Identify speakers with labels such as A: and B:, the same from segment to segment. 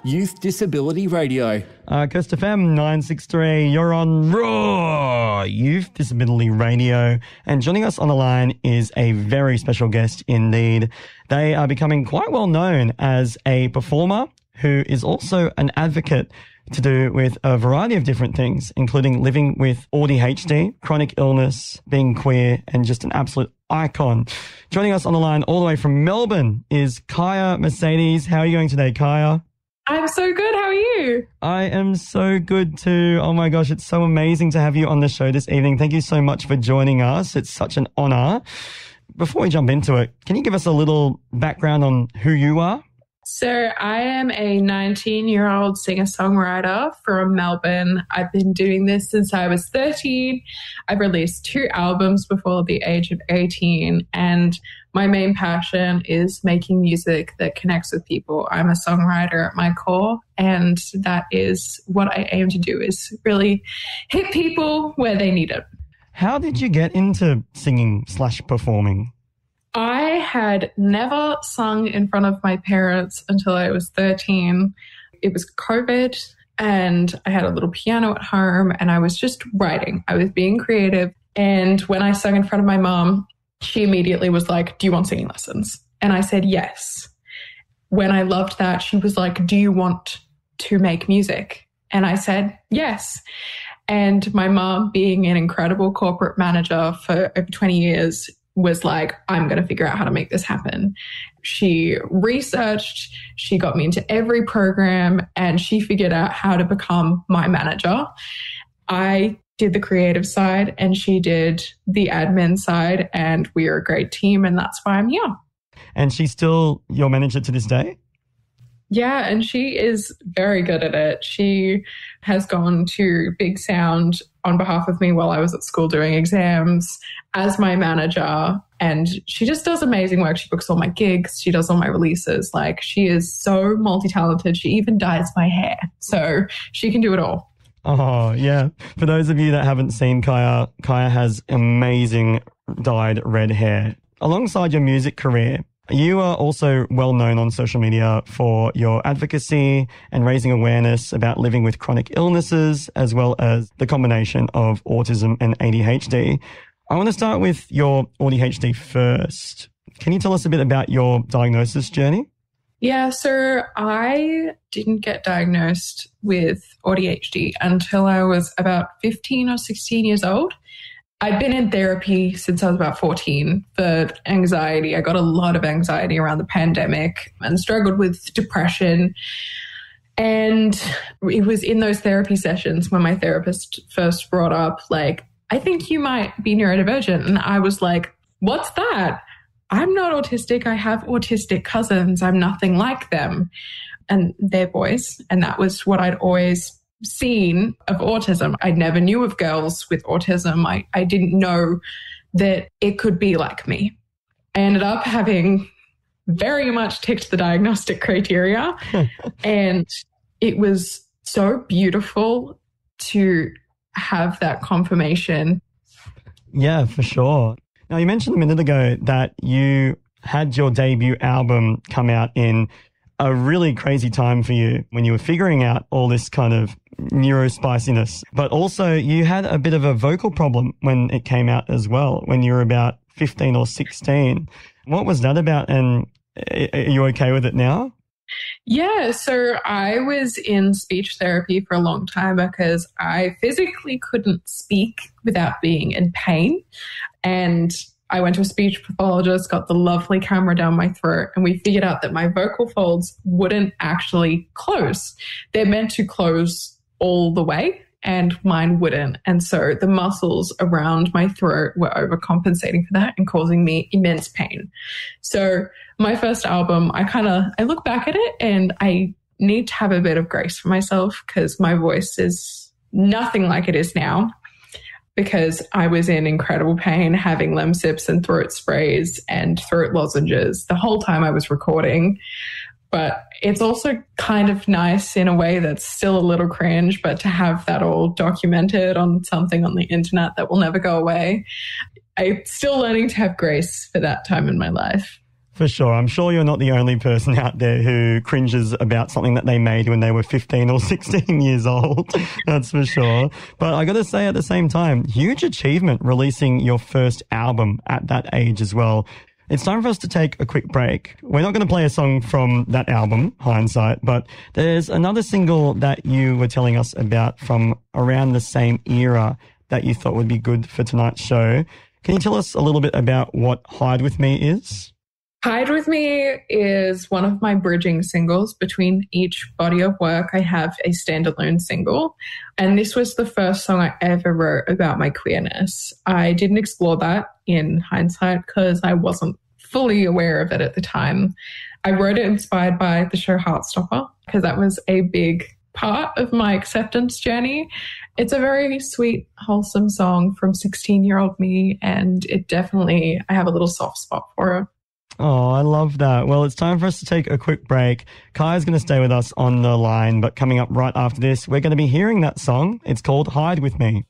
A: Youth Disability Radio.
B: Coast FM 963, you're on Raw Youth Disability Radio. And joining us on the line is a very special guest indeed. They are becoming quite well known as a performer who is also an advocate to do with a variety of different things, including living with ADHD, chronic illness, being queer, and just an absolute icon. Joining us on the line all the way from Melbourne is Kaya Mercedes. How are you going today, Kaya?
C: I'm so good. How are you?
B: I am so good too. Oh my gosh, it's so amazing to have you on the show this evening. Thank you so much for joining us. It's such an honor. Before we jump into it, can you give us a little background on who you are?
C: So I am a 19-year-old singer-songwriter from Melbourne. I've been doing this since I was 13. I've released 2 albums before the age of 18, and my main passion is making music that connects with people. I'm a songwriter at my core, and that is what I aim to do, is really hit people where they need it.
B: How did you get into singing/performing?
C: I had never sung in front of my parents until I was 13. It was COVID and I had a little piano at home and I was just writing. I was being creative. And when I sung in front of my mom, she immediately was like, "Do you want singing lessons?" And I said, yes. When I loved that, she was like, "Do you want to make music?" And I said, yes. And my mom, being an incredible corporate manager for over 20 years, was like, "I'm going to figure out how to make this happen." She researched, she got me into every program, and she figured out how to become my manager. I did the creative side and she did the admin side, and we are a great team, and that's why I'm here.
B: And she's still your manager to this day?
C: Yeah, and she is very good at it. She has gone to Big Sound on behalf of me while I was at school doing exams as my manager, and she just does amazing work. She books all my gigs, she does all my releases. Like, she is so multi-talented. She even dyes my hair, so she can do it all.
B: Oh, yeah. For those of you that haven't seen Kaya, Kaya has amazing dyed red hair. Alongside your music career, you are also well known on social media for your advocacy and raising awareness about living with chronic illnesses, as well as the combination of autism and ADHD. I want to start with your ADHD first. Can you tell us a bit about your diagnosis journey?
C: Yeah, so I didn't get diagnosed with ADHD until I was about 15 or 16 years old. I'd been in therapy since I was about 14 for anxiety. I got a lot of anxiety around the pandemic and struggled with depression. And it was in those therapy sessions when my therapist first brought up, like, "I think you might be neurodivergent." And I was like, "What's that? I'm not autistic. I have autistic cousins. I'm nothing like them." And they're boys. And that was what I'd always seen of autism. I never knew of girls with autism. I didn't know that it could be like me. I ended up having very much ticked the diagnostic criteria. And it was so beautiful to have that confirmation.
B: Yeah, for sure. Now, you mentioned a minute ago that you had your debut album come out in a really crazy time for you when you were figuring out all this kind of neurospiciness. But also you had a bit of a vocal problem when it came out as well, when you were about 15 or 16. What was that about, and are you okay with it now?
C: Yeah, so I was in speech therapy for a long time because I physically couldn't speak without being in pain. And I went to a speech pathologist, got the lovely camera down my throat, and we figured out that my vocal folds wouldn't actually close. They're meant to close all the way, and mine wouldn't. And so the muscles around my throat were overcompensating for that and causing me immense pain. So my first album, I look back at it and I need to have a bit of grace for myself because my voice is nothing like it is now, because I was in incredible pain having Lemsips and throat sprays and throat lozenges the whole time I was recording. But it's also kind of nice in a way that's still a little cringe, but to have that all documented on something on the internet that will never go away. I'm still learning to have grace for that time in my life.
B: For sure. I'm sure you're not the only person out there who cringes about something that they made when they were 15 or 16 years old. That's for sure. But I got to say at the same time, huge achievement releasing your first album at that age as well. It's time for us to take a quick break. We're not going to play a song from that album, Hindsight, but there's another single that you were telling us about from around the same era that you thought would be good for tonight's show. Can you tell us a little bit about what Hide With Me is?
C: Hide With Me is one of my bridging singles. Between each body of work, I have a standalone single. And this was the first song I ever wrote about my queerness. I didn't explore that in hindsight because I wasn't fully aware of it at the time. I wrote it inspired by the show Heartstopper because that was a big part of my acceptance journey. It's a very sweet, wholesome song from 16-year-old me, and I have a little soft spot for it.
B: Oh, I love that. Well, it's time for us to take a quick break. Kai's going to stay with us on the line, but coming up right after this, we're going to be hearing that song. It's called Hide With Me.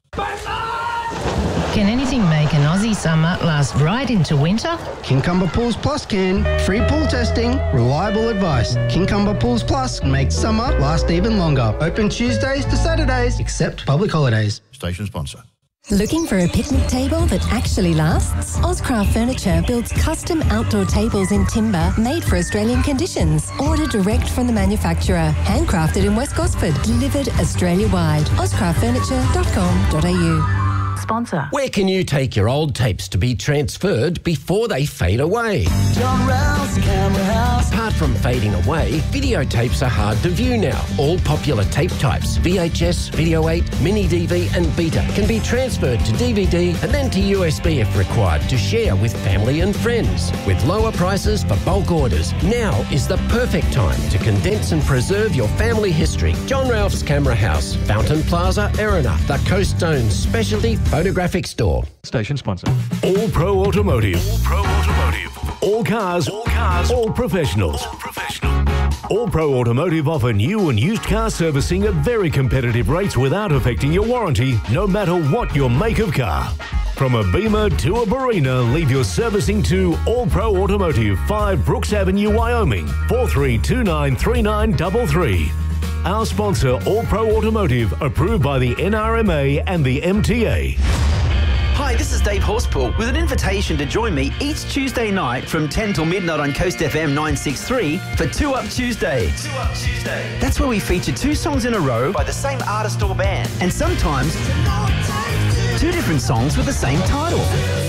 D: Can anything make an Aussie summer last right into winter?
E: Kincumber Pools Plus can. Free pool testing, reliable advice. Kincumber Pools Plus makes summer last even longer. Open Tuesdays to Saturdays, except public holidays.
F: Station sponsor.
G: Looking for a picnic table that actually lasts? Ozcraft Furniture builds custom outdoor tables in timber made for Australian conditions. Order direct from the manufacturer. Handcrafted in West Gosford. Delivered Australia-wide. ozcraftfurniture.com.au.
H: Sponsor.
I: Where can you take your old tapes to be transferred before they fade away?
J: John Ralph's Camera House.
I: Apart from fading away, videotapes are hard to view now. All popular tape types, VHS, Video 8, Mini DV and Beta, can be transferred to DVD and then to USB if required to share with family and friends. With lower prices for bulk orders, now is the perfect time to condense and preserve your family history. John Ralph's Camera House, Fountain Plaza, Erina, the Coast Stones Specialty Photographic Store.
A: Station sponsor.
K: All Pro Automotive. All Pro Automotive. All cars. All cars. All professionals. All professional. All Pro Automotive offer new and used car servicing at very competitive rates without affecting your warranty, no matter what your make of car. From a Beamer to a Barina, leave your servicing to All Pro Automotive, 5 Brooks Avenue, Wyoming, 43293933. Our sponsor, All Pro Automotive, approved by the NRMA and the MTA.
L: Hi, this is Dave Horspool with an invitation to join me each Tuesday night from 10 till midnight on Coast FM 963 for 2 Up Tuesday. 2 Up Tuesday. That's where we feature 2 songs in a row by the same artist or band, and sometimes 2 different songs with the same title.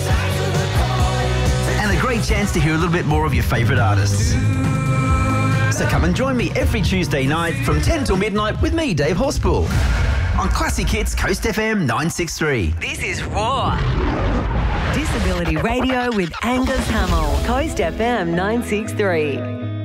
L: And a great chance to hear a little bit more of your favourite artists. So come and join me every Tuesday night from 10 till midnight with me, Dave Horspool, on Classic Hits Coast FM 963.
H: This is Raw. Disability Radio with Angus Hummel. Coast FM 963.